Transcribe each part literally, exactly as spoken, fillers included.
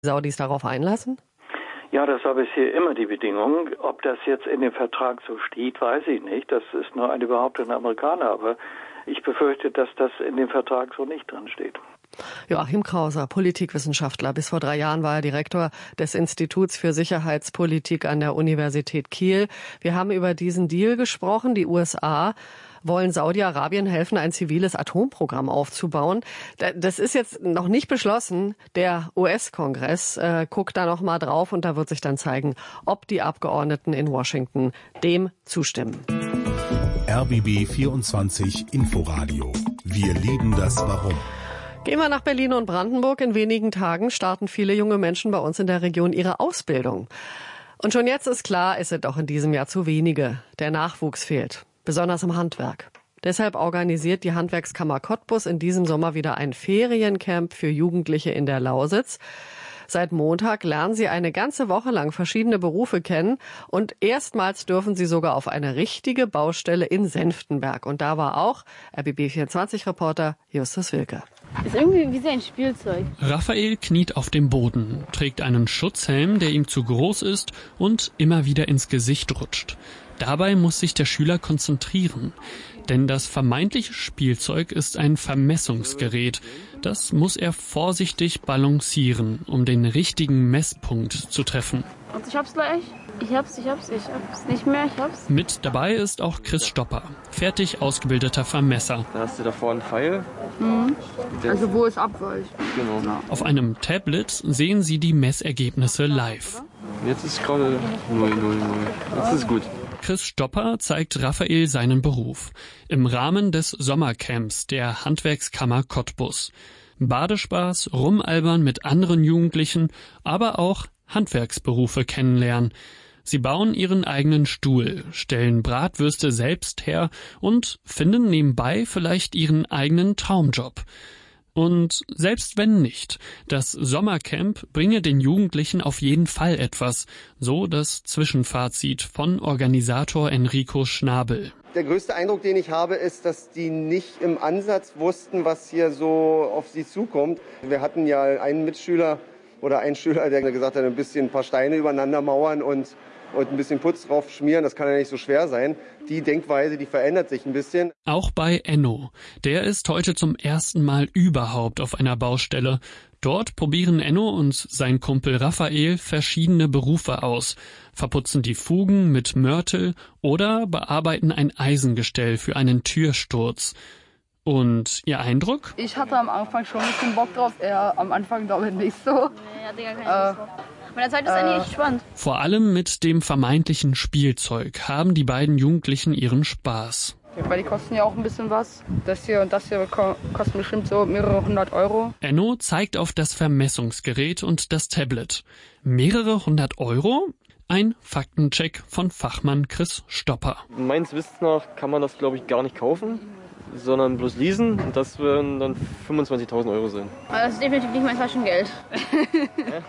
Saudis darauf einlassen? Ja, das war bisher immer die Bedingung. Ob das jetzt in dem Vertrag so steht, weiß ich nicht. Das ist nur eine Behauptung der Amerikaner. Aber ich befürchte, dass das in dem Vertrag so nicht drin steht. Joachim Krauser, Politikwissenschaftler. Bis vor drei Jahren war er Direktor des Instituts für Sicherheitspolitik an der Universität Kiel. Wir haben über diesen Deal gesprochen. Die U S A wollen Saudi-Arabien helfen, ein ziviles Atomprogramm aufzubauen. Das ist jetzt noch nicht beschlossen. Der U S-Kongress äh, guckt da noch mal drauf und da wird sich dann zeigen, ob die Abgeordneten in Washington dem zustimmen. R B B vierundzwanzig Inforadio. Wir lieben das Warum. Gehen wir nach Berlin und Brandenburg. In wenigen Tagen starten viele junge Menschen bei uns in der Region ihre Ausbildung. Und schon jetzt ist klar, es sind auch in diesem Jahr zu wenige. Der Nachwuchs fehlt, besonders im Handwerk. Deshalb organisiert die Handwerkskammer Cottbus in diesem Sommer wieder ein Feriencamp für Jugendliche in der Lausitz. Seit Montag lernen sie eine ganze Woche lang verschiedene Berufe kennen und erstmals dürfen sie sogar auf eine richtige Baustelle in Senftenberg. Und da war auch R B B vierundzwanzig-Reporter Justus Wilke. Ist irgendwie wie sein Spielzeug. Raphael kniet auf dem Boden, trägt einen Schutzhelm, der ihm zu groß ist und immer wieder ins Gesicht rutscht. Dabei muss sich der Schüler konzentrieren, denn das vermeintliche Spielzeug ist ein Vermessungsgerät. Das muss er vorsichtig balancieren, um den richtigen Messpunkt zu treffen. Und ich hab's gleich. Ich hab's, ich hab's, ich hab's nicht mehr, ich hab's. Mit dabei ist auch Chris Stopper, fertig ausgebildeter Vermesser. Da hast du da vorne einen Pfeil. Mhm. Also wo es abweicht. Genau. Ja. Auf einem Tablet sehen sie die Messergebnisse live. Jetzt ist gerade null null null. Jetzt ist gut. Chris Stopper zeigt Raphael seinen Beruf im Rahmen des Sommercamps der Handwerkskammer Cottbus. Badespaß, Rumalbern mit anderen Jugendlichen, aber auch Handwerksberufe kennenlernen. Sie bauen ihren eigenen Stuhl, stellen Bratwürste selbst her und finden nebenbei vielleicht ihren eigenen Traumjob. Und selbst wenn nicht, das Sommercamp bringe den Jugendlichen auf jeden Fall etwas, so das Zwischenfazit von Organisator Enrico Schnabel. Der größte Eindruck, den ich habe, ist, dass die nicht im Ansatz wussten, was hier so auf sie zukommt. Wir hatten ja einen Mitschüler oder einen Schüler, der gesagt hat, ein bisschen ein paar Steine übereinander mauern und und ein bisschen Putz drauf schmieren, das kann ja nicht so schwer sein. Die Denkweise, die verändert sich ein bisschen. Auch bei Enno. Der ist heute zum ersten Mal überhaupt auf einer Baustelle. Dort probieren Enno und sein Kumpel Raphael verschiedene Berufe aus, verputzen die Fugen mit Mörtel oder bearbeiten ein Eisengestell für einen Türsturz. Und Ihr Eindruck? Ich hatte am Anfang schon ein bisschen Bock drauf, eher am Anfang glaube ich nicht so. Nee, hatte gar keine Lust drauf. Aber der Zeit ist eigentlich echt spannend. Vor allem mit dem vermeintlichen Spielzeug haben die beiden Jugendlichen ihren Spaß. Ja, weil die kosten ja auch ein bisschen was. Das hier und das hier kosten bestimmt so mehrere hundert Euro. Enno zeigt auf das Vermessungsgerät und das Tablet. Mehrere hundert Euro? Ein Faktencheck von Fachmann Chris Stopper. Meines Wissens nach kann man das, glaube ich, gar nicht kaufen, sondern bloß leasen. Und das werden dann fünfundzwanzigtausend Euro sein. Aber das ist definitiv nicht mein Taschengeld. Ja.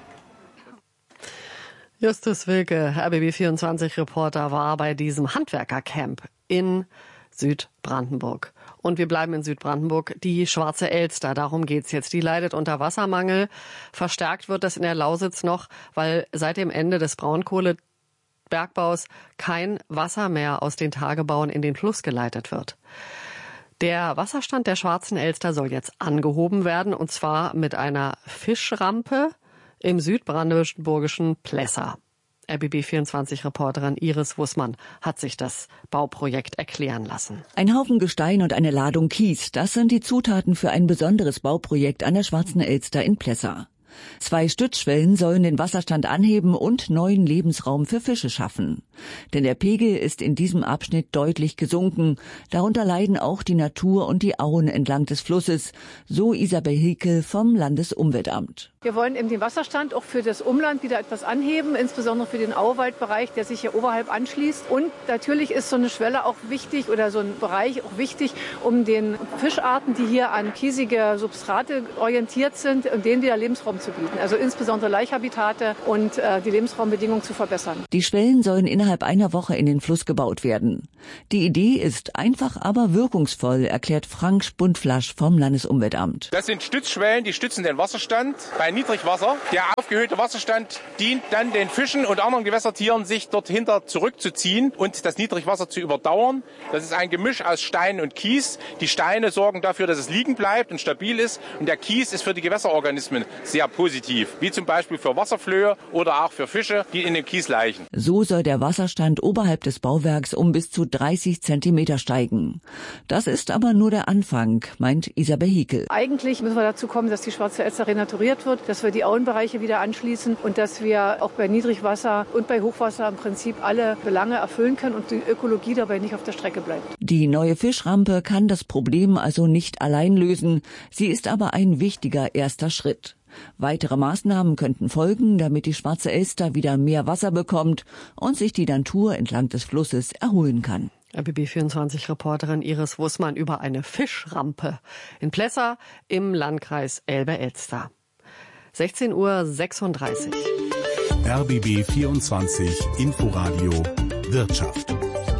Justus Wilke, R B B vierundzwanzig-Reporter, war bei diesem Handwerkercamp in Südbrandenburg. Und wir bleiben in Südbrandenburg. Die Schwarze Elster, darum geht's jetzt. Die leidet unter Wassermangel. Verstärkt wird das in der Lausitz noch, weil seit dem Ende des Braunkohlebergbaus kein Wasser mehr aus den Tagebauen in den Fluss geleitet wird. Der Wasserstand der Schwarzen Elster soll jetzt angehoben werden, und zwar mit einer Fischrampe im südbrandenburgischen Plesser. R B B vierundzwanzig-Reporterin Iris Wussmann hat sich das Bauprojekt erklären lassen. Ein Haufen Gestein und eine Ladung Kies, das sind die Zutaten für ein besonderes Bauprojekt an der Schwarzen Elster in Plesser. Zwei Stützschwellen sollen den Wasserstand anheben und neuen Lebensraum für Fische schaffen. Denn der Pegel ist in diesem Abschnitt deutlich gesunken. Darunter leiden auch die Natur und die Auen entlang des Flusses, so Isabel Hilke vom Landesumweltamt. Wir wollen eben den Wasserstand auch für das Umland wieder etwas anheben, insbesondere für den Auwaldbereich, der sich hier oberhalb anschließt. Und natürlich ist so eine Schwelle auch wichtig oder so ein Bereich auch wichtig, um den Fischarten, die hier an kiesige Substrate orientiert sind, um denen wieder Lebensraum zu bieten. Also insbesondere Laichhabitate und äh, die Lebensraumbedingungen zu verbessern. Die Schwellen sollen innerhalb einer Woche in den Fluss gebaut werden. Die Idee ist einfach, aber wirkungsvoll, erklärt Frank Spundflasch vom Landesumweltamt. Das sind Stützschwellen, die stützen den Wasserstand bei Niedrigwasser. Der aufgehöhte Wasserstand dient dann den Fischen und anderen Gewässertieren, sich dort hinter zurückzuziehen und das Niedrigwasser zu überdauern. Das ist ein Gemisch aus Stein und Kies. Die Steine sorgen dafür, dass es liegen bleibt und stabil ist. Und der Kies ist für die Gewässerorganismen sehr positiv, wie zum Beispiel für Wasserflöhe oder auch für Fische, die in dem Kies laichen. So soll der Wasserstand oberhalb des Bauwerks um bis zu dreißig Zentimeter steigen. Das ist aber nur der Anfang, meint Isabel Hiekel. Eigentlich müssen wir dazu kommen, dass die Schwarze Elster renaturiert wird, dass wir die Auenbereiche wieder anschließen und dass wir auch bei Niedrigwasser und bei Hochwasser im Prinzip alle Belange erfüllen können und die Ökologie dabei nicht auf der Strecke bleibt. Die neue Fischrampe kann das Problem also nicht allein lösen. Sie ist aber ein wichtiger erster Schritt. Weitere Maßnahmen könnten folgen, damit die Schwarze Elster wieder mehr Wasser bekommt und sich die Natur entlang des Flusses erholen kann. R B B vierundzwanzig-Reporterin Iris Wussmann über eine Fischrampe in Plessa im Landkreis Elbe-Elster. sechzehn Uhr sechsunddreißig. R B B vierundzwanzig Inforadio Wirtschaft.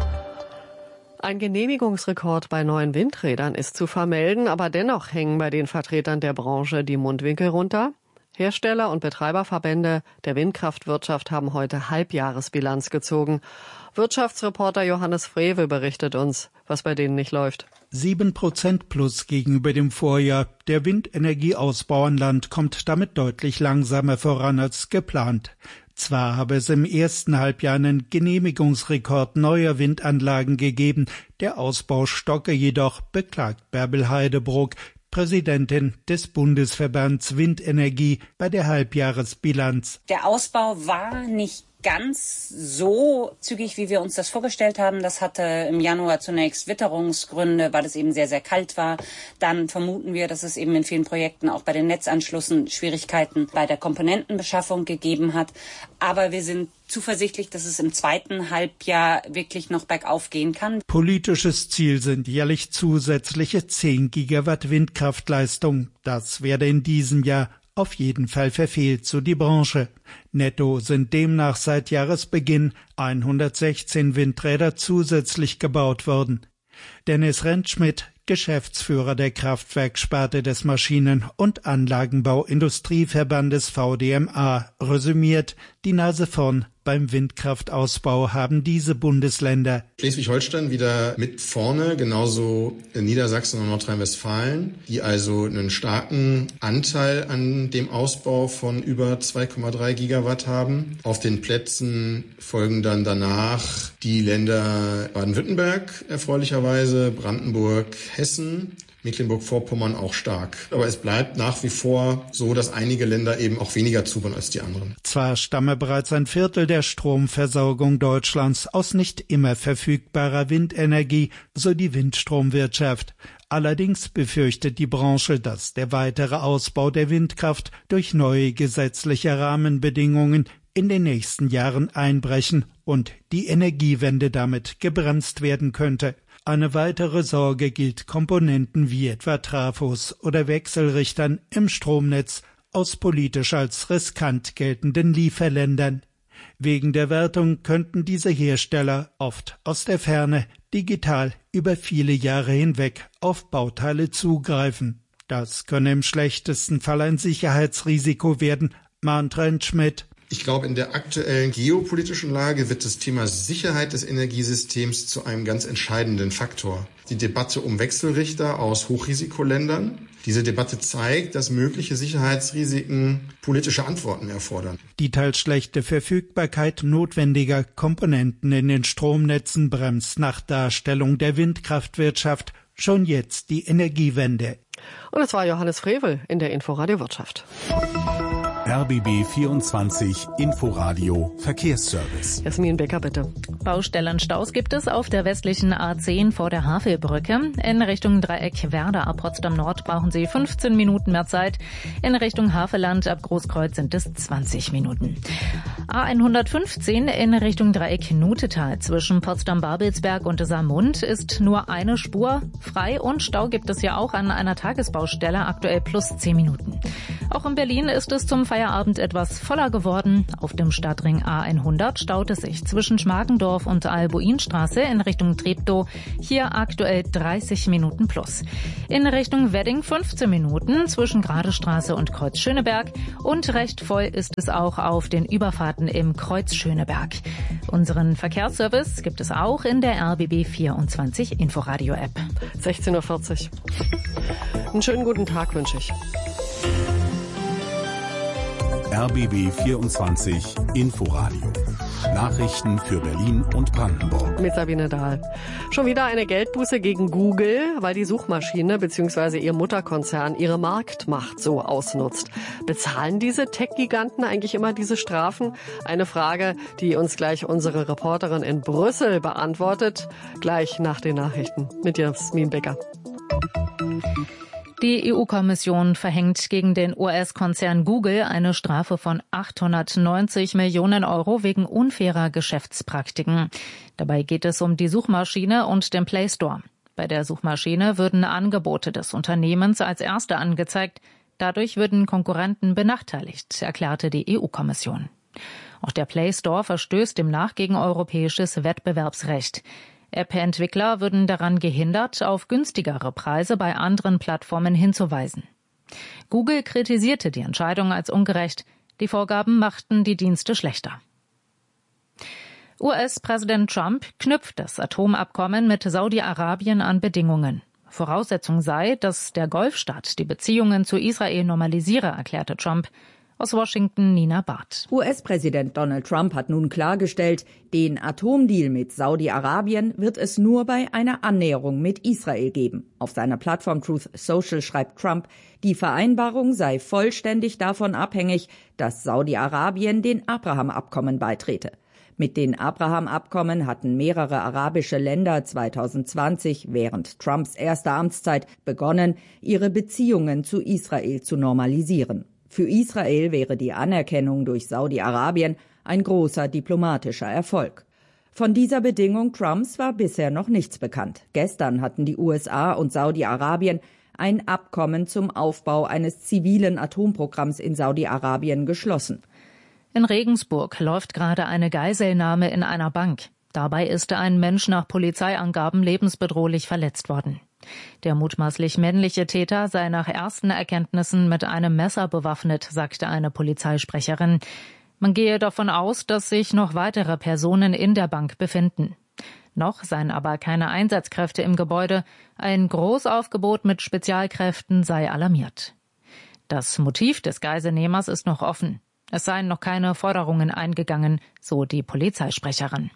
Ein Genehmigungsrekord bei neuen Windrädern ist zu vermelden, aber dennoch hängen bei den Vertretern der Branche die Mundwinkel runter. Hersteller- und Betreiberverbände der Windkraftwirtschaft haben heute Halbjahresbilanz gezogen. Wirtschaftsreporter Johannes Frewe berichtet uns, was bei denen nicht läuft. Sieben Prozent plus gegenüber dem Vorjahr. Der Windenergieausbau an Land kommt damit deutlich langsamer voran als geplant. Zwar habe es im ersten Halbjahr einen Genehmigungsrekord neuer Windanlagen gegeben, der Ausbau stocke jedoch, beklagt Bärbel Heidebruck, Präsidentin des Bundesverbands Windenergie, bei der Halbjahresbilanz. Der Ausbau war nicht ganz so zügig, wie wir uns das vorgestellt haben. Das hatte im Januar zunächst Witterungsgründe, weil es eben sehr, sehr kalt war. Dann vermuten wir, dass es eben in vielen Projekten auch bei den Netzanschlüssen Schwierigkeiten bei der Komponentenbeschaffung gegeben hat. Aber wir sind zuversichtlich, dass es im zweiten Halbjahr wirklich noch bergauf gehen kann. Politisches Ziel sind jährlich zusätzliche zehn Gigawatt Windkraftleistung. Das werde in diesem Jahr auf jeden Fall verfehlt, so die Branche. Netto sind demnach seit Jahresbeginn hundertsechzehn Windräder zusätzlich gebaut worden. Dennis Rentschmidt, Geschäftsführer der Kraftwerksparte des Maschinen- und Anlagenbau-Industrieverbandes V D M A, resümiert: Die Nase vorn beim Windkraftausbau haben diese Bundesländer. Schleswig-Holstein wieder mit vorne, genauso Niedersachsen und Nordrhein-Westfalen, die also einen starken Anteil an dem Ausbau von über zwei Komma drei Gigawatt haben. Auf den Plätzen folgen dann danach die Länder Baden-Württemberg erfreulicherweise, Brandenburg, Hessen, Mecklenburg-Vorpommern auch stark. Aber es bleibt nach wie vor so, dass einige Länder eben auch weniger zubauen als die anderen. Zwar stamme bereits ein Viertel der Stromversorgung Deutschlands aus nicht immer verfügbarer Windenergie, so die Windstromwirtschaft. Allerdings befürchtet die Branche, dass der weitere Ausbau der Windkraft durch neue gesetzliche Rahmenbedingungen in den nächsten Jahren einbrechen und die Energiewende damit gebremst werden könnte. Eine weitere Sorge gilt Komponenten wie etwa Trafos oder Wechselrichtern im Stromnetz aus politisch als riskant geltenden Lieferländern. Wegen der Wertung könnten diese Hersteller oft aus der Ferne digital über viele Jahre hinweg auf Bauteile zugreifen. Das könne im schlechtesten Fall ein Sicherheitsrisiko werden, mahnt Rentschmidt. Ich glaube, in der aktuellen geopolitischen Lage wird das Thema Sicherheit des Energiesystems zu einem ganz entscheidenden Faktor. Die Debatte um Wechselrichter aus Hochrisikoländern. Diese Debatte zeigt, dass mögliche Sicherheitsrisiken politische Antworten erfordern. Die teils schlechte Verfügbarkeit notwendiger Komponenten in den Stromnetzen bremst nach Darstellung der Windkraftwirtschaft schon jetzt die Energiewende. Und es war Johannes Frevel in der Inforadio Wirtschaft. R B B vierundzwanzig Inforadio Verkehrsservice. Jasmin Becker, bitte. Baustellenstaus gibt es auf der westlichen A zehn vor der Havelbrücke. In Richtung Dreieck Werder ab Potsdam Nord brauchen Sie fünfzehn Minuten mehr Zeit. In Richtung Havelland ab Großkreuz sind es zwanzig Minuten. A hundertfünfzehn in Richtung Dreieck Nutetal zwischen Potsdam-Babelsberg und Saarmund ist nur eine Spur frei und Stau gibt es ja auch an einer Tagesbaustelle, aktuell plus zehn Minuten. Auch in Berlin ist es zum Feierabend etwas voller geworden. Auf dem Stadtring A hundert staut es sich zwischen Schmargendorf und Albuinstraße in Richtung Treptow. Hier aktuell dreißig Minuten plus. In Richtung Wedding fünfzehn Minuten zwischen Gradestraße und Kreuz Schöneberg. Und recht voll ist es auch auf den Überfahrten im Kreuz Schöneberg. Unseren Verkehrsservice gibt es auch in der R B B vierundzwanzig Inforadio-App. sechzehn Uhr vierzig. Einen schönen guten Tag wünsche ich. R B B vierundzwanzig Inforadio. Nachrichten für Berlin und Brandenburg. Mit Sabine Dahl. Schon wieder eine Geldbuße gegen Google, weil die Suchmaschine bzw. ihr Mutterkonzern ihre Marktmacht so ausnutzt. Bezahlen diese Tech-Giganten eigentlich immer diese Strafen? Eine Frage, die uns gleich unsere Reporterin in Brüssel beantwortet. Gleich nach den Nachrichten mit Jasmin Becker. Die E U-Kommission verhängt gegen den U S-Konzern Google eine Strafe von achthundertneunzig Millionen Euro wegen unfairer Geschäftspraktiken. Dabei geht es um die Suchmaschine und den Play Store. Bei der Suchmaschine würden Angebote des Unternehmens als erste angezeigt. Dadurch würden Konkurrenten benachteiligt, erklärte die E U-Kommission. Auch der Play Store verstößt demnach gegen europäisches Wettbewerbsrecht. App-Entwickler würden daran gehindert, auf günstigere Preise bei anderen Plattformen hinzuweisen. Google kritisierte die Entscheidung als ungerecht. Die Vorgaben machten die Dienste schlechter. U S-Präsident Trump knüpft das Atomabkommen mit Saudi-Arabien an Bedingungen. Voraussetzung sei, dass der Golfstaat die Beziehungen zu Israel normalisiere, erklärte Trump. Aus Washington Nina Barth. U S-Präsident Donald Trump hat nun klargestellt, den Atomdeal mit Saudi-Arabien wird es nur bei einer Annäherung mit Israel geben. Auf seiner Plattform Truth Social schreibt Trump, die Vereinbarung sei vollständig davon abhängig, dass Saudi-Arabien den Abraham-Abkommen beitrete. Mit den Abraham-Abkommen hatten mehrere arabische Länder zweitausendzwanzig während Trumps erster Amtszeit begonnen, ihre Beziehungen zu Israel zu normalisieren. Für Israel wäre die Anerkennung durch Saudi-Arabien ein großer diplomatischer Erfolg. Von dieser Bedingung Trumps war bisher noch nichts bekannt. Gestern hatten die U S A und Saudi-Arabien ein Abkommen zum Aufbau eines zivilen Atomprogramms in Saudi-Arabien geschlossen. In Regensburg läuft gerade eine Geiselnahme in einer Bank. Dabei ist ein Mensch nach Polizeiangaben lebensbedrohlich verletzt worden. Der mutmaßlich männliche Täter sei nach ersten Erkenntnissen mit einem Messer bewaffnet, sagte eine Polizeisprecherin. Man gehe davon aus, dass sich noch weitere Personen in der Bank befinden. Noch seien aber keine Einsatzkräfte im Gebäude. Ein Großaufgebot mit Spezialkräften sei alarmiert. Das Motiv des Geiselnehmers ist noch offen. Es seien noch keine Forderungen eingegangen, so die Polizeisprecherin.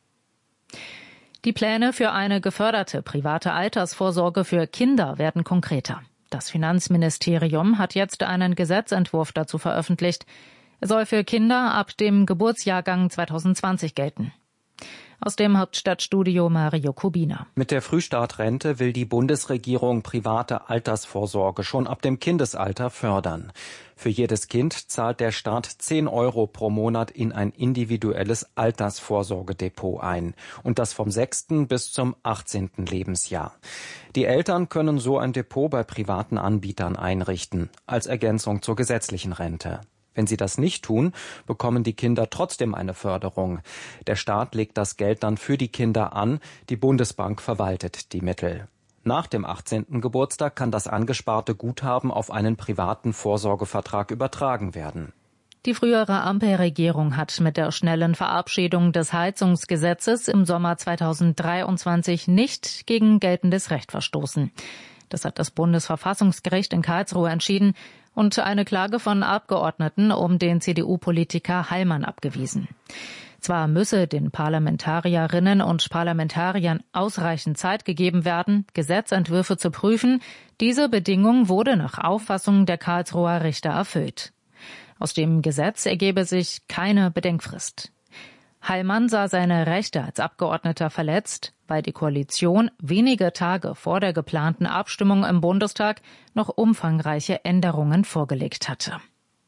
Die Pläne für eine geförderte private Altersvorsorge für Kinder werden konkreter. Das Finanzministerium hat jetzt einen Gesetzentwurf dazu veröffentlicht. Er soll für Kinder ab dem Geburtsjahrgang zweitausendzwanzig gelten. Aus dem Hauptstadtstudio Mario Kubina. Mit der Frühstartrente will die Bundesregierung private Altersvorsorge schon ab dem Kindesalter fördern. Für jedes Kind zahlt der Staat zehn Euro pro Monat in ein individuelles Altersvorsorgedepot ein. Und das vom sechsten bis zum achtzehnten Lebensjahr. Die Eltern können so ein Depot bei privaten Anbietern einrichten, als Ergänzung zur gesetzlichen Rente. Wenn sie das nicht tun, bekommen die Kinder trotzdem eine Förderung. Der Staat legt das Geld dann für die Kinder an, die Bundesbank verwaltet die Mittel. Nach dem achtzehnten Geburtstag kann das angesparte Guthaben auf einen privaten Vorsorgevertrag übertragen werden. Die frühere Ampelregierung hat mit der schnellen Verabschiedung des Heizungsgesetzes im Sommer zweitausenddreiundzwanzig nicht gegen geltendes Recht verstoßen. Das hat das Bundesverfassungsgericht in Karlsruhe entschieden und eine Klage von Abgeordneten um den C D U-Politiker Heilmann abgewiesen. Zwar müsse den Parlamentarierinnen und Parlamentariern ausreichend Zeit gegeben werden, Gesetzentwürfe zu prüfen. Diese Bedingung wurde nach Auffassung der Karlsruher Richter erfüllt. Aus dem Gesetz ergebe sich keine Bedenkfrist. Heilmann sah seine Rechte als Abgeordneter verletzt, weil die Koalition wenige Tage vor der geplanten Abstimmung im Bundestag noch umfangreiche Änderungen vorgelegt hatte.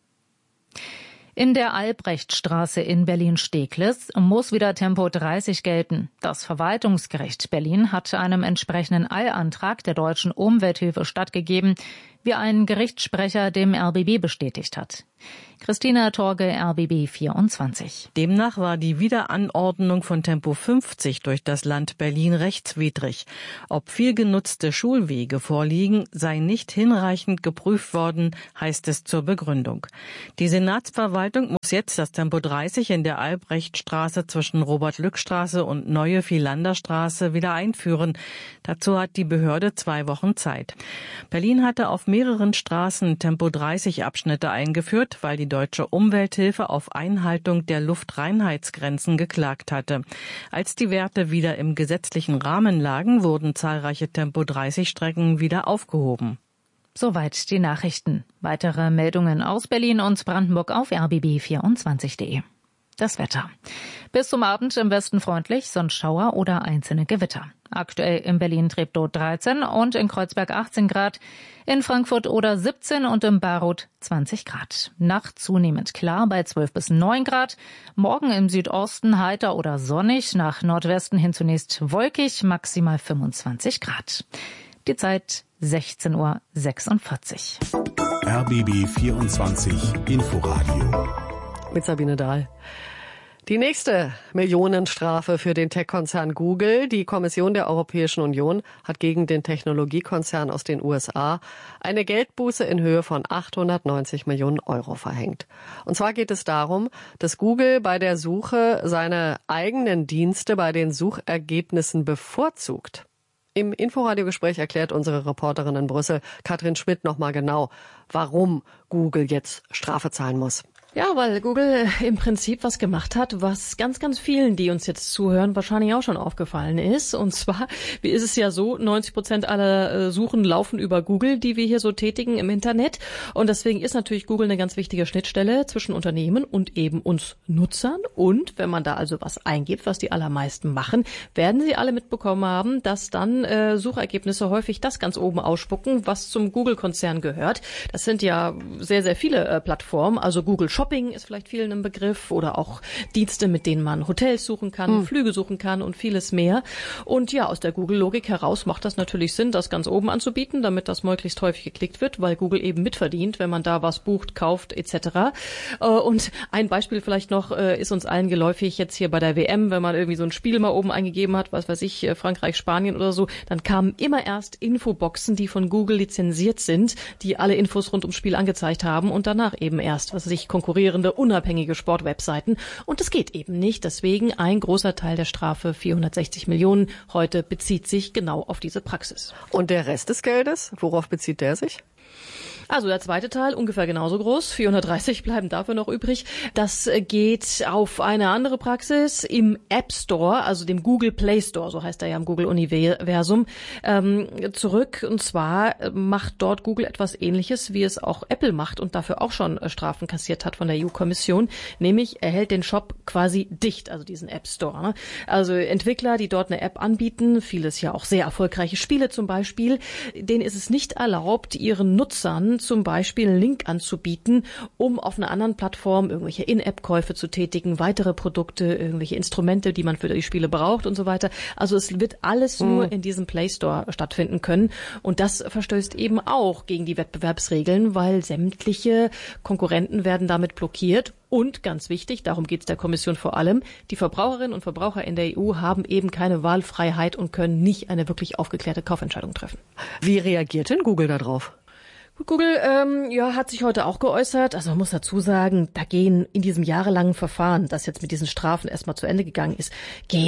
In der Albrechtstraße in Berlin-Steglitz muss wieder Tempo dreißig gelten. Das Verwaltungsgericht Berlin hat einem entsprechenden Eilantrag der Deutschen Umwelthilfe stattgegeben, wie ein Gerichtssprecher dem R B B bestätigt hat. Christina Torge, R B B vierundzwanzig. Demnach war die Wiederanordnung von Tempo fünfzig durch das Land Berlin rechtswidrig. Ob viel genutzte Schulwege vorliegen, sei nicht hinreichend geprüft worden, heißt es zur Begründung. Die Senatsverwaltung muss jetzt das Tempo dreißig in der Albrechtstraße zwischen Robert-Lück-Straße und Neue Vielander-Straße wieder einführen. Dazu hat die Behörde zwei Wochen Zeit. Berlin hatte auf mehreren Straßen Tempo dreißig Abschnitte eingeführt, weil die Deutsche Umwelthilfe auf Einhaltung der Luftreinheitsgrenzen geklagt hatte. Als die Werte wieder im gesetzlichen Rahmen lagen, wurden zahlreiche Tempo dreißig Strecken wieder aufgehoben. Soweit die Nachrichten. Weitere Meldungen aus Berlin und Brandenburg auf r b b vierundzwanzig punkt de. Das Wetter. Bis zum Abend im Westen freundlich, sonst Schauer oder einzelne Gewitter. Aktuell in Berlin Treptow dreizehn und in Kreuzberg achtzehn Grad, in Frankfurt oder siebzehn und in Bayreuth zwanzig Grad. Nacht zunehmend klar bei zwölf bis neun Grad. Morgen im Südosten heiter oder sonnig, nach Nordwesten hin zunächst wolkig, maximal fünfundzwanzig Grad. Die Zeit sechzehn Uhr sechsundvierzig. R B B vierundzwanzig Inforadio. Mit Sabine Dahl. Die nächste Millionenstrafe für den Tech-Konzern Google. Die Kommission der Europäischen Union hat gegen den Technologiekonzern aus den U S A eine Geldbuße in Höhe von achthundertneunzig Millionen Euro verhängt. Und zwar geht es darum, dass Google bei der Suche seine eigenen Dienste bei den Suchergebnissen bevorzugt. Im Inforadio-Gespräch erklärt unsere Reporterin in Brüssel, Katrin Schmidt, nochmal genau, warum Google jetzt Strafe zahlen muss. Ja, weil Google im Prinzip was gemacht hat, was ganz, ganz vielen, die uns jetzt zuhören, wahrscheinlich auch schon aufgefallen ist. Und zwar, wie ist es ja so, neunzig Prozent aller Suchen laufen über Google, die wir hier so tätigen im Internet. Und deswegen ist natürlich Google eine ganz wichtige Schnittstelle zwischen Unternehmen und eben uns Nutzern. Und wenn man da also was eingibt, was die allermeisten machen, werden Sie alle mitbekommen haben, dass dann äh, Suchergebnisse häufig das ganz oben ausspucken, was zum Google-Konzern gehört. Das sind ja sehr, sehr viele äh, Plattformen, also Google Shopping ist vielleicht vielen im Begriff oder auch Dienste, mit denen man Hotels suchen kann, mhm. Flüge suchen kann und vieles mehr. Und ja, aus der Google-Logik heraus macht das natürlich Sinn, das ganz oben anzubieten, damit das möglichst häufig geklickt wird, weil Google eben mitverdient, wenn man da was bucht, kauft et cetera. Und ein Beispiel vielleicht noch ist uns allen geläufig jetzt hier bei der W M, wenn man irgendwie so ein Spiel mal oben eingegeben hat, was weiß ich, Frankreich, Spanien oder so, dann kamen immer erst Infoboxen, die von Google lizenziert sind, die alle Infos rund ums Spiel angezeigt haben und danach eben erst, was weiß ich, konkurrierende, unabhängige Sportwebseiten. Und das geht eben nicht. Deswegen ein großer Teil der Strafe, vierhundertsechzig Millionen, heute bezieht sich genau auf diese Praxis. Und der Rest des Geldes, worauf bezieht der sich? Also der zweite Teil, ungefähr genauso groß, vierhundertdreißig bleiben dafür noch übrig. Das geht auf eine andere Praxis im App Store, also dem Google Play Store, so heißt er ja im Google-Universum, ähm, zurück. Und zwar macht dort Google etwas Ähnliches, wie es auch Apple macht und dafür auch schon Strafen kassiert hat von der E U-Kommission, nämlich er hält den Shop quasi dicht, also diesen App Store. Also Entwickler, die dort eine App anbieten, vieles ja auch sehr erfolgreiche Spiele zum Beispiel, denen ist es nicht erlaubt, ihren Nutzern zum Beispiel einen Link anzubieten, um auf einer anderen Plattform irgendwelche In-App-Käufe zu tätigen, weitere Produkte, irgendwelche Instrumente, die man für die Spiele braucht und so weiter. Also es wird alles mhm. nur in diesem Play Store stattfinden können. Und das verstößt eben auch gegen die Wettbewerbsregeln, weil sämtliche Konkurrenten werden damit blockiert. Und ganz wichtig, darum geht es der Kommission vor allem, die Verbraucherinnen und Verbraucher in der E U haben eben keine Wahlfreiheit und können nicht eine wirklich aufgeklärte Kaufentscheidung treffen. Wie reagiert denn Google darauf? Google ähm, ja, hat sich heute auch geäußert. Also man muss dazu sagen, da gehen in diesem jahrelangen Verfahren, das jetzt mit diesen Strafen erstmal zu Ende gegangen ist, gehen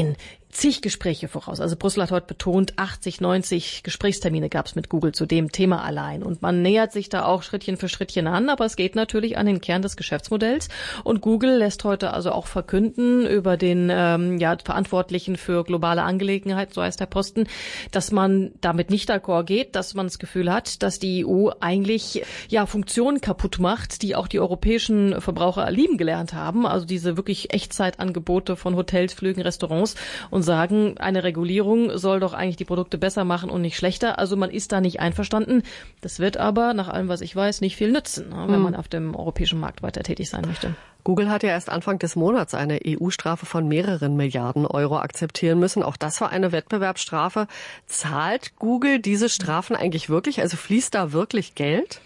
zig Gespräche voraus. Also Brüssel hat heute betont, achtzig, neunzig Gesprächstermine gab es mit Google zu dem Thema allein. Und man nähert sich da auch Schrittchen für Schrittchen an, aber es geht natürlich an den Kern des Geschäftsmodells. Und Google lässt heute also auch verkünden über den ähm, ja, Verantwortlichen für globale Angelegenheiten, so heißt der Posten, dass man damit nicht d'accord geht, dass man das Gefühl hat, dass die E U eigentlich ja Funktionen kaputt macht, die auch die europäischen Verbraucher lieben gelernt haben. Also diese wirklich Echtzeitangebote von Hotels, Flügen, Restaurants und sagen, eine Regulierung soll doch eigentlich die Produkte besser machen und nicht schlechter. Also man ist da nicht einverstanden. Das wird aber, nach allem, was ich weiß, nicht viel nützen, wenn hm. man auf dem europäischen Markt weiter tätig sein möchte. Google hat ja erst Anfang des Monats eine E U-Strafe von mehreren Milliarden Euro akzeptieren müssen. Auch das war eine Wettbewerbsstrafe. Zahlt Google diese Strafen eigentlich wirklich? Also fließt da wirklich Geld?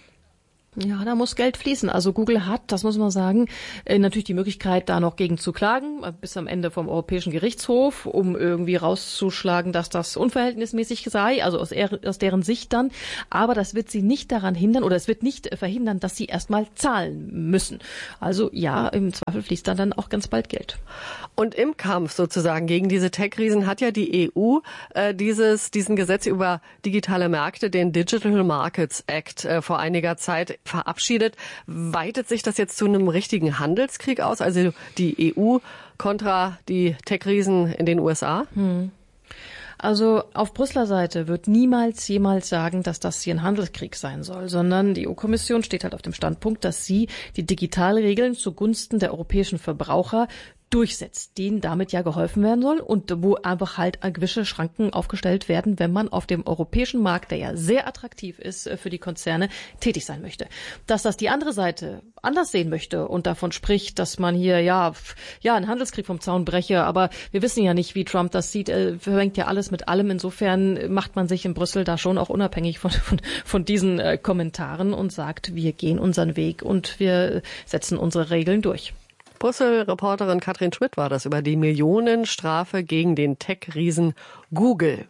Ja, da muss Geld fließen. Also Google hat, das muss man sagen, natürlich die Möglichkeit, da noch gegen zu klagen, bis am Ende vom Europäischen Gerichtshof, um irgendwie rauszuschlagen, dass das unverhältnismäßig sei, also aus, aus deren Sicht dann. Aber das wird sie nicht daran hindern oder es wird nicht verhindern, dass sie erstmal zahlen müssen. Also ja, im Zweifel fließt dann, dann auch ganz bald Geld. Und im Kampf sozusagen gegen diese Tech-Riesen hat ja die E U äh, dieses, diesen Gesetz über digitale Märkte, den Digital Markets Act, äh, vor einiger Zeit verabschiedet. Weitet sich das jetzt zu einem richtigen Handelskrieg aus? Also die E U kontra die Tech-Riesen in den U S A? Hm. Also auf Brüsseler Seite wird niemals jemals sagen, dass das hier ein Handelskrieg sein soll, sondern die E U-Kommission steht halt auf dem Standpunkt, dass sie die Digitalregeln zugunsten der europäischen Verbraucher durchsetzt, denen damit ja geholfen werden soll und wo einfach halt gewisse Schranken aufgestellt werden, wenn man auf dem europäischen Markt, der ja sehr attraktiv ist für die Konzerne, tätig sein möchte. Dass das die andere Seite anders sehen möchte und davon spricht, dass man hier ja ja einen Handelskrieg vom Zaun breche, aber wir wissen ja nicht, wie Trump das sieht. Er vermengt ja alles mit allem. Insofern macht man sich in Brüssel da schon auch unabhängig von von, von diesen äh, Kommentaren und sagt, wir gehen unseren Weg und wir setzen unsere Regeln durch. Brüssel-Reporterin Katrin Schmidt war das über die Millionenstrafe gegen den Tech-Riesen Google.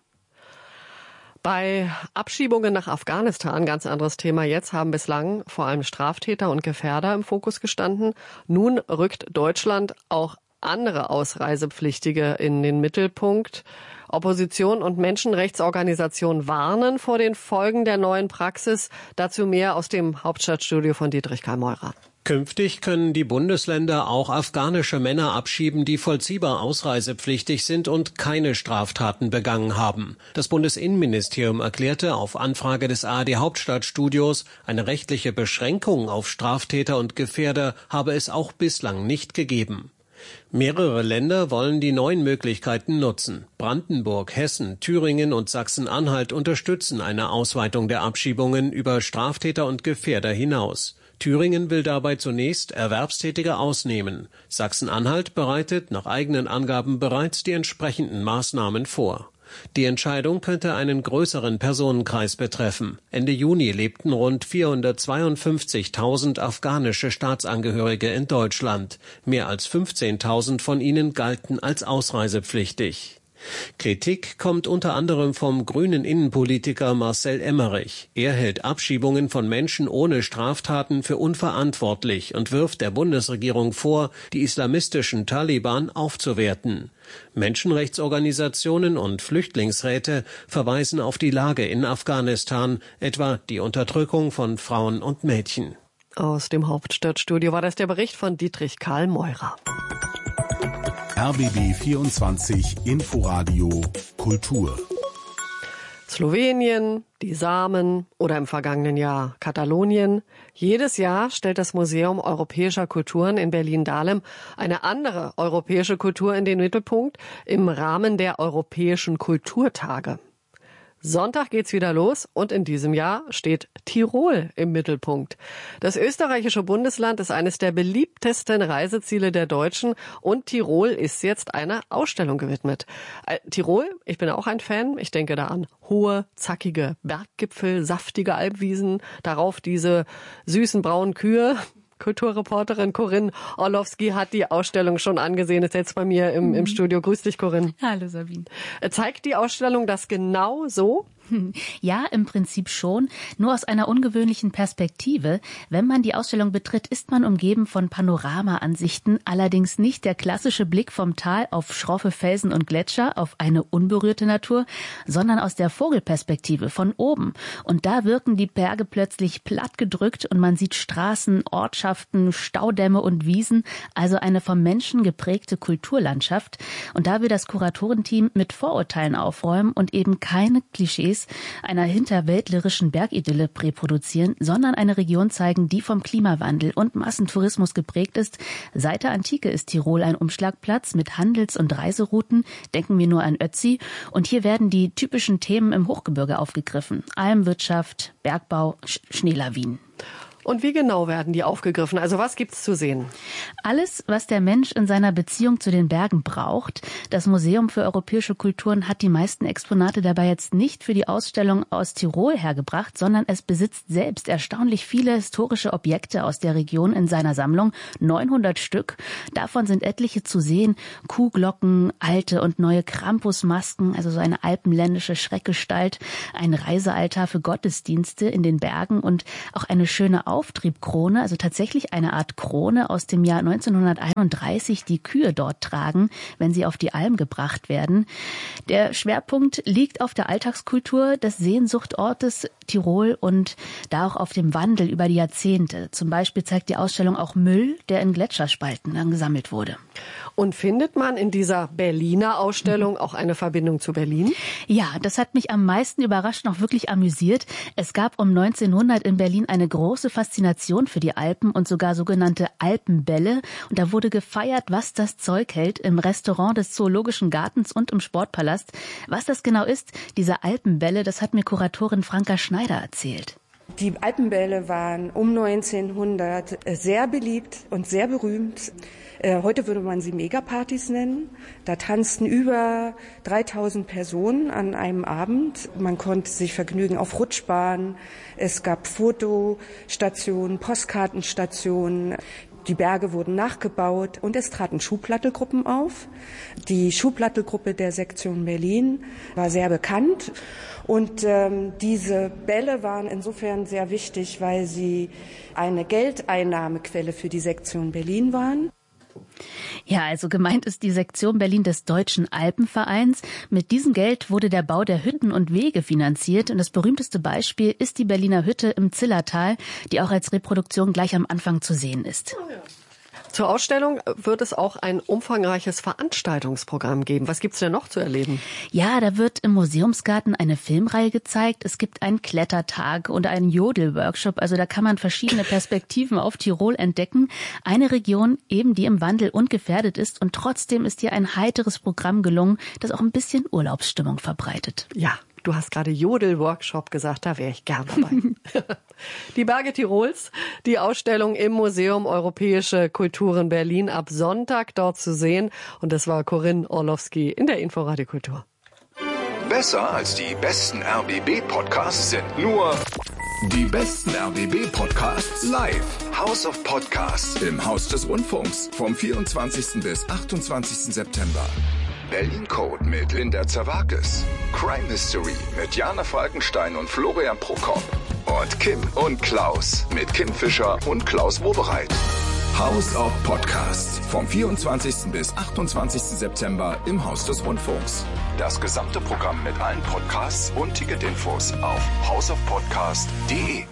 Bei Abschiebungen nach Afghanistan, ganz anderes Thema jetzt, haben bislang vor allem Straftäter und Gefährder im Fokus gestanden. Nun rückt Deutschland auch andere Ausreisepflichtige in den Mittelpunkt. Opposition und Menschenrechtsorganisationen warnen vor den Folgen der neuen Praxis. Dazu mehr aus dem Hauptstadtstudio von Dietrich Karl Meurer. Künftig können die Bundesländer auch afghanische Männer abschieben, die vollziehbar ausreisepflichtig sind und keine Straftaten begangen haben. Das Bundesinnenministerium erklärte auf Anfrage des A R D Hauptstadtstudios, eine rechtliche Beschränkung auf Straftäter und Gefährder habe es auch bislang nicht gegeben. Mehrere Länder wollen die neuen Möglichkeiten nutzen. Brandenburg, Hessen, Thüringen und Sachsen-Anhalt unterstützen eine Ausweitung der Abschiebungen über Straftäter und Gefährder hinaus. Thüringen will dabei zunächst Erwerbstätige ausnehmen. Sachsen-Anhalt bereitet nach eigenen Angaben bereits die entsprechenden Maßnahmen vor. Die Entscheidung könnte einen größeren Personenkreis betreffen. Ende Juni lebten rund vierhundertzweiundfünfzigtausend afghanische Staatsangehörige in Deutschland. Mehr als fünfzehntausend von ihnen galten als ausreisepflichtig. Kritik kommt unter anderem vom grünen Innenpolitiker Marcel Emmerich. Er hält Abschiebungen von Menschen ohne Straftaten für unverantwortlich und wirft der Bundesregierung vor, die islamistischen Taliban aufzuwerten. Menschenrechtsorganisationen und Flüchtlingsräte verweisen auf die Lage in Afghanistan, etwa die Unterdrückung von Frauen und Mädchen. Aus dem Hauptstadtstudio war das der Bericht von Dietrich Karl Meurer. R B B vierundzwanzig Inforadio Kultur. Slowenien, die Samen oder im vergangenen Jahr Katalonien. Jedes Jahr stellt das Museum Europäischer Kulturen in Berlin-Dahlem eine andere europäische Kultur in den Mittelpunkt im Rahmen der Europäischen Kulturtage. Sonntag geht's wieder los und in diesem Jahr steht Tirol im Mittelpunkt. Das österreichische Bundesland ist eines der beliebtesten Reiseziele der Deutschen und Tirol ist jetzt einer Ausstellung gewidmet. Tirol, ich bin auch ein Fan, ich denke da an hohe, zackige Berggipfel, saftige Alpwiesen, darauf diese süßen braunen Kühe. Kulturreporterin Corinne Orlowski hat die Ausstellung schon angesehen, ist jetzt bei mir im, im Studio. Grüß dich, Corinne. Hallo, Sabine. Zeigt die Ausstellung das genau so? Ja, im Prinzip schon, nur aus einer ungewöhnlichen Perspektive. Wenn man die Ausstellung betritt, ist man umgeben von Panoramaansichten, allerdings nicht der klassische Blick vom Tal auf schroffe Felsen und Gletscher, auf eine unberührte Natur, sondern aus der Vogelperspektive von oben. Und da wirken die Berge plötzlich plattgedrückt und man sieht Straßen, Ortschaften, Staudämme und Wiesen, also eine vom Menschen geprägte Kulturlandschaft. Und da will das Kuratorenteam mit Vorurteilen aufräumen und eben keine Klischees einer hinterwäldlerischen Bergidylle reproduzieren, sondern eine Region zeigen, die vom Klimawandel und Massentourismus geprägt ist. Seit der Antike ist Tirol ein Umschlagplatz mit Handels- und Reiserouten. Denken wir nur an Ötzi. Und hier werden die typischen Themen im Hochgebirge aufgegriffen. Almwirtschaft, Bergbau, Sch- Schneelawinen. Und wie genau werden die aufgegriffen? Also was gibt's zu sehen? Alles, was der Mensch in seiner Beziehung zu den Bergen braucht. Das Museum für europäische Kulturen hat die meisten Exponate dabei jetzt nicht für die Ausstellung aus Tirol hergebracht, sondern es besitzt selbst erstaunlich viele historische Objekte aus der Region in seiner Sammlung. neunhundert Stück. Davon sind etliche zu sehen. Kuhglocken, alte und neue Krampusmasken, also so eine alpenländische Schreckgestalt, ein Reisealtar für Gottesdienste in den Bergen und auch eine schöne Auftriebkrone, also tatsächlich eine Art Krone aus dem Jahr neunzehnhunderteinunddreißig, die Kühe dort tragen, wenn sie auf die Alm gebracht werden. Der Schwerpunkt liegt auf der Alltagskultur des Sehnsuchtortes Tirol und da auch auf dem Wandel über die Jahrzehnte. Zum Beispiel zeigt die Ausstellung auch Müll, der in Gletscherspalten dann gesammelt wurde. Und findet man in dieser Berliner Ausstellung auch eine Verbindung zu Berlin? Ja, das hat mich am meisten überrascht, noch wirklich amüsiert. Es gab um neunzehnhundert in Berlin eine große Faszination für die Alpen und sogar sogenannte Alpenbälle. Und da wurde gefeiert, was das Zeug hält, im Restaurant des Zoologischen Gartens und im Sportpalast. Was das genau ist, diese Alpenbälle, das hat mir Kuratorin Franka Schneider erzählt. Die Alpenbälle waren um neunzehnhundert sehr beliebt und sehr berühmt. Heute würde man sie Megapartys nennen. Da tanzten über dreitausend Personen an einem Abend. Man konnte sich vergnügen auf Rutschbahnen. Es gab Fotostationen, Postkartenstationen. Die Berge wurden nachgebaut und es traten Schuhplattelgruppen auf. Die Schuhplattelgruppe der Sektion Berlin war sehr bekannt. Und ähm, diese Bälle waren insofern sehr wichtig, weil sie eine Geldeinnahmequelle für die Sektion Berlin waren. Ja, also gemeint ist die Sektion Berlin des Deutschen Alpenvereins. Mit diesem Geld wurde der Bau der Hütten und Wege finanziert. Und das berühmteste Beispiel ist die Berliner Hütte im Zillertal, die auch als Reproduktion gleich am Anfang zu sehen ist. Zur Ausstellung wird es auch ein umfangreiches Veranstaltungsprogramm geben. Was gibt's denn noch zu erleben? Ja, da wird im Museumsgarten eine Filmreihe gezeigt. Es gibt einen Klettertag und einen Jodel-Workshop. Also da kann man verschiedene Perspektiven auf Tirol entdecken. Eine Region eben, die im Wandel und gefährdet ist. Und trotzdem ist hier ein heiteres Programm gelungen, das auch ein bisschen Urlaubsstimmung verbreitet. Ja. Du hast gerade Jodel-Workshop gesagt, da wäre ich gern dabei. Die Berge Tirols, die Ausstellung im Museum Europäische Kulturen Berlin ab Sonntag dort zu sehen. Und das war Corinne Orlowski in der Inforadio Kultur. Besser als die besten R B B-Podcasts sind nur die besten R B B-Podcasts live. House of Podcasts im Haus des Rundfunks vom vierundzwanzigsten bis achtundzwanzigsten September. Berlin Code mit Linda Zerwakis. Crime Mystery mit Jana Falkenstein und Florian Prokop. Und Kim und Klaus mit Kim Fischer und Klaus Wobereit. House of Podcasts vom vierundzwanzigsten bis achtundzwanzigsten September im Haus des Rundfunks. Das gesamte Programm mit allen Podcasts und Ticketinfos auf houseofpodcast punkt de.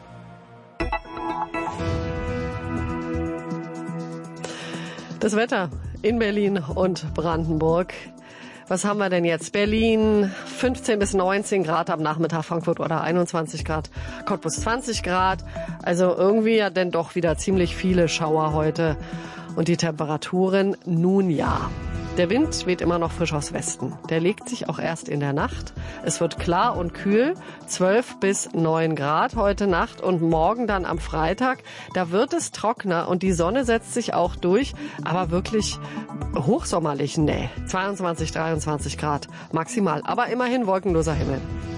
Das Wetter in Berlin und Brandenburg. Was haben wir denn jetzt? Berlin fünfzehn bis neunzehn Grad am Nachmittag, Frankfurt oder einundzwanzig Grad, Cottbus zwanzig Grad. Also irgendwie ja denn doch wieder ziemlich viele Schauer heute. Und die Temperaturen nun ja. Der Wind weht immer noch frisch aus Westen. Der legt sich auch erst in der Nacht. Es wird klar und kühl, zwölf bis neun Grad heute Nacht und morgen dann am Freitag. Da wird es trockener und die Sonne setzt sich auch durch, aber wirklich hochsommerlich, nee, zweiundzwanzig, dreiundzwanzig Grad maximal, aber immerhin wolkenloser Himmel.